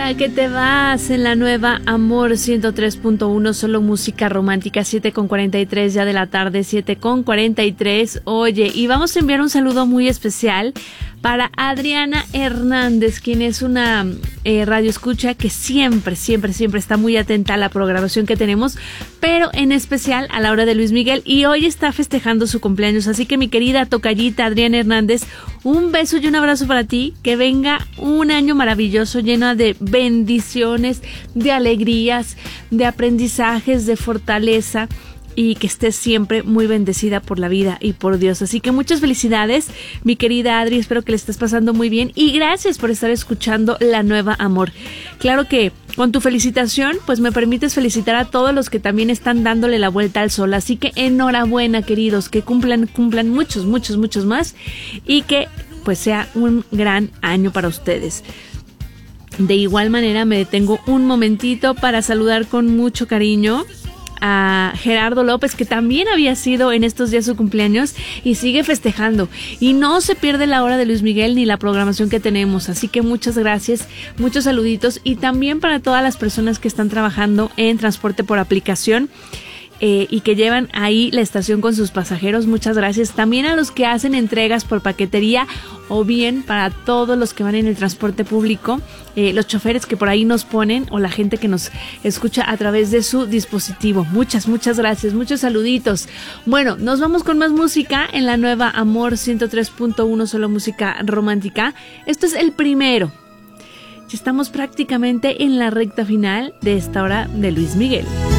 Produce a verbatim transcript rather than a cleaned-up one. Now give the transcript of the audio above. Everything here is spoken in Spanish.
Que te vas en la nueva Amor ciento tres punto uno, solo música romántica, siete con cuarenta y tres ya de la tarde, siete con cuarenta y tres. Oye, y vamos a enviar un saludo muy especial para Adriana Hernández, quien es una eh, radioescucha que siempre, siempre, siempre está muy atenta a la programación que tenemos, pero en especial a la hora de Luis Miguel, y hoy está festejando su cumpleaños. Así que mi querida tocallita Adriana Hernández, un beso y un abrazo para ti, que venga un año maravilloso lleno de bendiciones, de alegrías, de aprendizajes, de fortaleza, y que estés siempre muy bendecida por la vida y por Dios. Así que muchas felicidades, mi querida Adri, espero que le estés pasando muy bien y gracias por estar escuchando La Nueva Amor. Claro que con tu felicitación, pues me permites felicitar a todos los que también están dándole la vuelta al sol. Así que enhorabuena, queridos, que cumplan, cumplan muchos, muchos, muchos más y que pues sea un gran año para ustedes. De igual manera me detengo un momentito para saludar con mucho cariño a Gerardo López, que también había sido en estos días su cumpleaños y sigue festejando, y no se pierde la hora de Luis Miguel ni la programación que tenemos, así que muchas gracias, muchos saluditos, y también para todas las personas que están trabajando en transporte por aplicación Eh, y que llevan ahí la estación con sus pasajeros, muchas gracias. También a los que hacen entregas por paquetería, o bien para todos los que van en el transporte público, eh, los choferes que por ahí nos ponen, o la gente que nos escucha a través de su dispositivo. Muchas, muchas gracias, muchos saluditos. Bueno, nos vamos con más música en la nueva Amor ciento tres punto uno, solo música romántica. Esto es el primero. Ya estamos prácticamente en la recta final de esta hora de Luis Miguel.